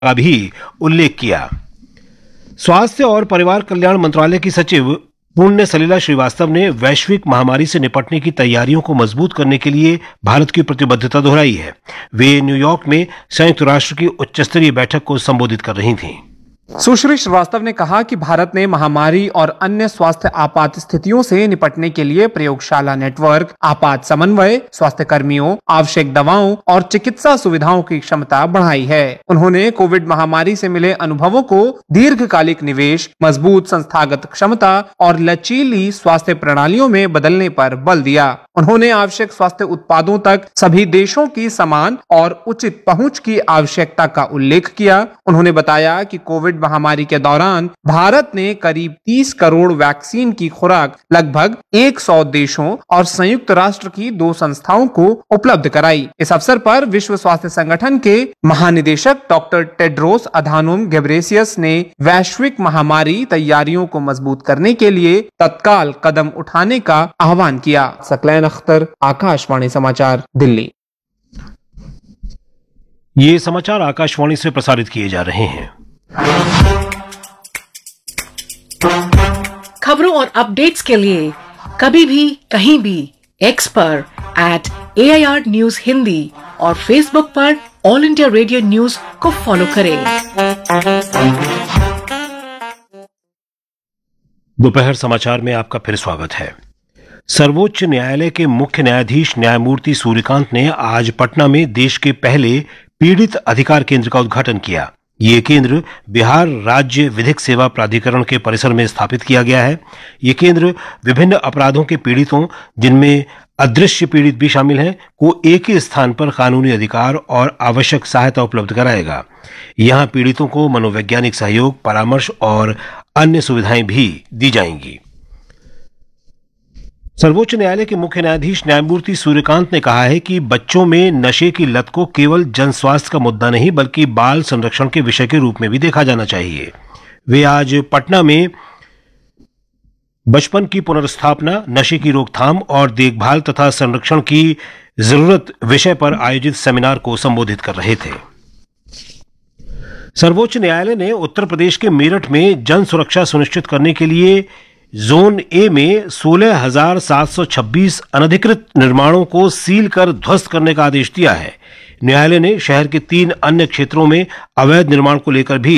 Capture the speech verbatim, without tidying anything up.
का भी उल्लेख किया। स्वास्थ्य और परिवार कल्याण मंत्रालय की सचिव पुण्य सलिला श्रीवास्तव ने वैश्विक महामारी से निपटने की तैयारियों को मजबूत करने के लिए भारत की प्रतिबद्धता दोहराई है। वे न्यूयॉर्क में संयुक्त राष्ट्र की उच्च स्तरीय बैठक को संबोधित कर रही थीं। सुश्री श्रीवास्तव ने कहा कि भारत ने महामारी और अन्य स्वास्थ्य आपात स्थितियों से निपटने के लिए प्रयोगशाला नेटवर्क, आपात समन्वय, स्वास्थ्य कर्मियों, आवश्यक दवाओं और चिकित्सा सुविधाओं की क्षमता बढ़ाई है। उन्होंने कोविड महामारी से मिले अनुभवों को दीर्घकालिक निवेश, मजबूत संस्थागत क्षमता और लचीली स्वास्थ्य प्रणालियों में बदलने पर बल दिया। उन्होंने आवश्यक स्वास्थ्य उत्पादों तक सभी देशों की समान और उचित पहुंच की आवश्यकता का उल्लेख किया। उन्होंने बताया कि कोविड महामारी के दौरान भारत ने करीब तीस करोड़ वैक्सीन की खुराक लगभग सौ देशों और संयुक्त राष्ट्र की दो संस्थाओं को उपलब्ध कराई। इस अवसर पर विश्व स्वास्थ्य संगठन के महानिदेशक डॉक्टर टेड्रोस अधानोम घेब्रेयेसस ने वैश्विक महामारी तैयारियों को मजबूत करने के लिए तत्काल कदम उठाने का आह्वान किया। सकलैन अख्तर, आकाशवाणी समाचार, दिल्ली। ये समाचार आकाशवाणी से प्रसारित किए जा रहे हैं। खबरों और अपडेट्स के लिए कभी भी कहीं भी एक्स पर eight A I R news Hindi और फेसबुक पर ऑल इंडिया रेडियो न्यूज को फॉलो करें। दोपहर समाचार में आपका फिर स्वागत है। सर्वोच्च न्यायालय के मुख्य न्यायाधीश न्यायमूर्ति सूर्यकांत ने आज पटना में देश के पहले पीड़ित अधिकार केंद्र का उद्घाटन किया। ये केंद्र बिहार राज्य विधिक सेवा प्राधिकरण के परिसर में स्थापित किया गया है। ये केंद्र विभिन्न अपराधों के पीड़ितों, जिनमें अदृश्य पीड़ित भी शामिल हैं, को एक ही स्थान पर कानूनी अधिकार और आवश्यक सहायता उपलब्ध कराएगा। यहां पीड़ितों को मनोवैज्ञानिक सहयोग, परामर्श और अन्य सुविधाएं भी दी जाएंगी। सर्वोच्च न्यायालय के मुख्य न्यायाधीश न्यायमूर्ति सूर्यकांत ने कहा है कि बच्चों में नशे की लत को केवल जन स्वास्थ्य का मुद्दा नहीं बल्कि बाल संरक्षण के विषय के रूप में भी देखा जाना चाहिए। वे आज पटना में बचपन की पुनर्स्थापना, नशे की रोकथाम और देखभाल तथा संरक्षण की जरूरत विषय पर आयोजित सेमिनार को संबोधित कर रहे थे। सर्वोच्च न्यायालय ने उत्तर प्रदेश के मेरठ में जन सुरक्षा सुनिश्चित करने के लिए जोन ए में सोलह हजार सात सौ छब्बीस अनधिकृत निर्माणों को सील कर ध्वस्त करने का आदेश दिया है। न्यायालय ने शहर के तीन अन्य क्षेत्रों में अवैध निर्माण को लेकर भी